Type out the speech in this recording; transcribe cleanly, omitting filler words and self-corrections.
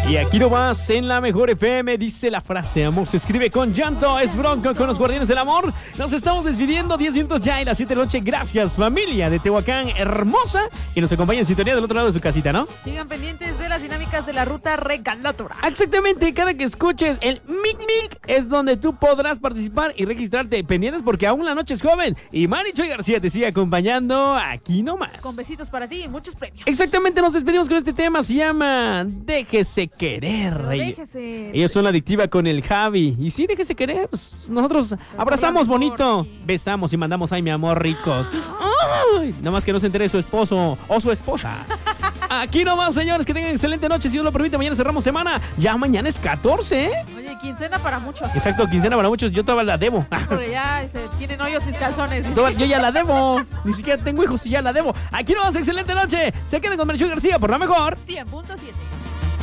Y aquí nomás en la Mejor FM dice la frase: amor se escribe con llanto, es bronco con los guardianes del amor. Nos estamos despidiendo, 10 minutos ya y las 7 de la noche. Gracias, familia de Tehuacán hermosa, que nos acompaña en sintonía del otro lado de su casita, ¿no? Sigan pendientes de las dinámicas de la ruta regaladora. Exactamente, cada que escuches el Mic Mic es donde tú podrás participar y registrarte. Pendientes porque aún la noche es joven y Marichoy García te sigue acompañando aquí nomás. Con besitos para ti y muchos premios. Exactamente, nos despedimos con este tema, se llama Déjese Querer. Déjese. Ellos son la adictiva con el Javi. Y sí, déjese querer. Pues nosotros abrazamos bonito, besamos y mandamos ay mi amor ricos. Ay, nada más que no se entere su esposo o su esposa. Aquí nomás, señores, que tengan excelente noche. Si Dios lo permite, mañana cerramos semana. Ya mañana es 14, ¿eh? Oye, quincena para muchos. Exacto, quincena para muchos. Yo todavía la debo. Porque ya tienen hoyos mis calzones. Yo ya la debo. Ni siquiera tengo hijos y ya la debo. Aquí nomás, excelente noche. Se queden con Marichoy García por la Mejor 100.7.